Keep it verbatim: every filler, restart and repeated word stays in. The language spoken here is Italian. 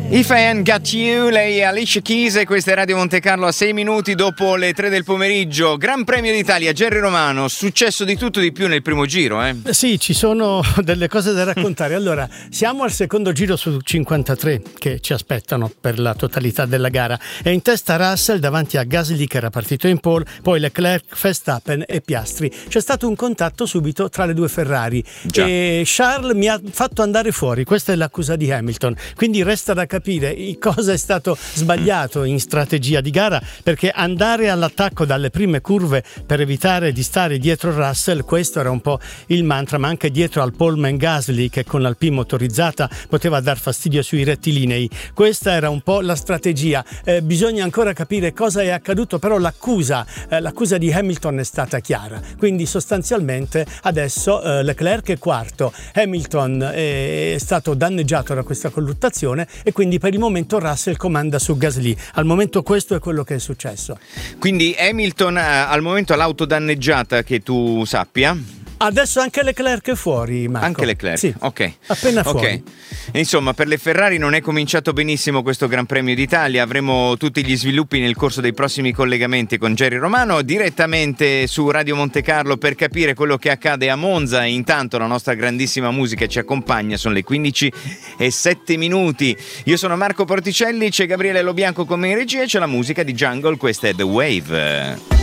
If I Ain't Got You, lei è Alicia Keys e questa è Radio Monte Carlo a sei minuti dopo le tre del pomeriggio. Gran Premio d'Italia, Gerry Romano, successo di tutto di più nel primo giro, eh? Sì, ci sono delle cose da raccontare. Allora, siamo al secondo giro su cinquantatré che ci aspettano per la totalità della gara. E in testa Russell davanti a Gasly che era partito in pole, poi Leclerc, Verstappen e Piastri. C'è stato un contatto subito tra le due Ferrari. Già. E Charles mi ha fatto andare fuori, questa è l'accusa di Hamilton. Quindi resta da capire cosa è stato sbagliato in strategia di gara, perché andare all'attacco dalle prime curve per evitare di stare dietro Russell, questo era un po' il mantra, ma anche dietro al poleman Gasly che con l'Alpine motorizzata poteva dar fastidio sui rettilinei. Questa era un po' la strategia. Eh, bisogna ancora capire cosa è accaduto, però l'accusa, eh, l'accusa di Hamilton è stata chiara, quindi sostanzialmente adesso eh, Leclerc è quarto, Hamilton è stato danneggiato da questa colluttazione e quindi per il momento Russell comanda su Gasly. Al momento questo è quello che è successo. Quindi Hamilton al momento ha l'auto danneggiata, che tu sappia? Adesso anche Leclerc è fuori, Marco. Anche Leclerc? Sì, ok. Appena fuori. Okay. Insomma, per le Ferrari non è cominciato benissimo questo Gran Premio d'Italia. Avremo tutti gli sviluppi nel corso dei prossimi collegamenti con Gerry Romano direttamente su Radio Monte Carlo per capire quello che accade a Monza. Intanto la nostra grandissima musica ci accompagna, sono le quindici e sette minuti. Io sono Marco Porticelli, c'è Gabriele Lobianco come in regia e c'è la musica di Jungle, questa è The Wave.